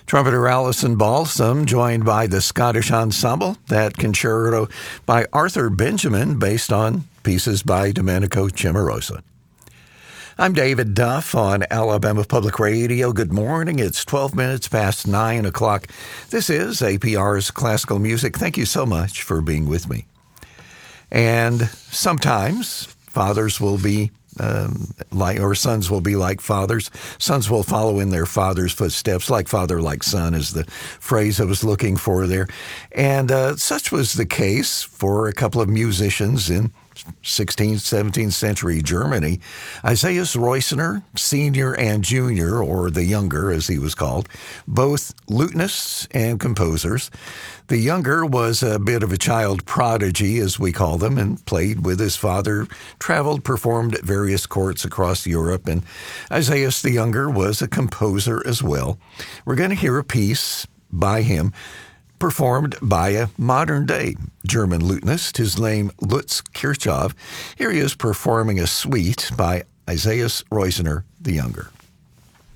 Trumpeter Alison Balsam, joined by the Scottish Ensemble, that concerto by Arthur Benjamin, based on pieces by Domenico Cimarosa. I'm David Duff on Alabama Public Radio. Good morning. It's 12 minutes past 9 o'clock. This is APR's Classical Music. Thank you so much for being with me. And sometimes fathers will be sons will be like fathers. Sons will follow in their father's footsteps. Like father, like son is the phrase I was looking for there. And such was the case for a couple of musicians in 16th, 17th century Germany. Isaias Roysener, Senior and Junior, or the Younger as he was called, both lutenists and composers. The Younger was a bit of a child prodigy, as we call them, and played with his father, traveled, performed at various courts across Europe, and Isaias the Younger was a composer as well. We're going to hear a piece by him performed by a modern-day German lutenist, his name Lutz Kirchhoff. Here he is performing a suite by Isaias Roysener the Younger.